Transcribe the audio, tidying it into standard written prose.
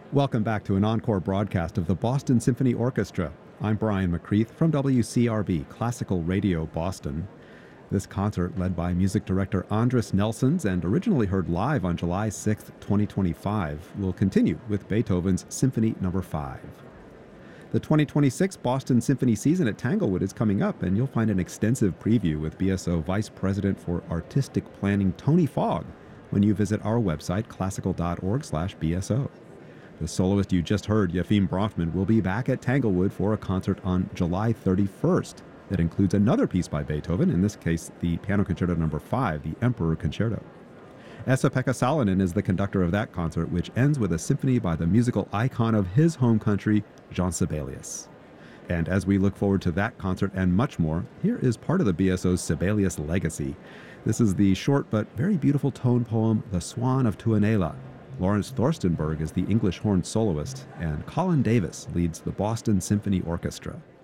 Welcome back to an encore broadcast of the Boston Symphony Orchestra. I'm Brian McCreath from WCRB, Classical Radio Boston. This concert, led by music director Andris Nelsons and originally heard live on July 6, 2025, will continue with Beethoven's Symphony No. 5. The 2026 Boston Symphony season at Tanglewood is coming up, and you'll find an extensive preview with BSO Vice President for Artistic Planning Tony Fogg when you visit our website, classical.org/BSO. The soloist you just heard, Yefim Bronfman, will be back at Tanglewood for a concert on July 31st that includes another piece by Beethoven, in this case the Piano Concerto No. 5, the Emperor Concerto. Esa-Pekka Salonen is the conductor of that concert, which ends with a symphony by the musical icon of his home country, Jean Sibelius. And as we look forward to that concert and much more, here is part of the BSO's Sibelius legacy. This is the short but very beautiful tone poem, The Swan of Tuonela. Lawrence Thorstenberg is the English horn soloist, and Colin Davis leads the Boston Symphony Orchestra.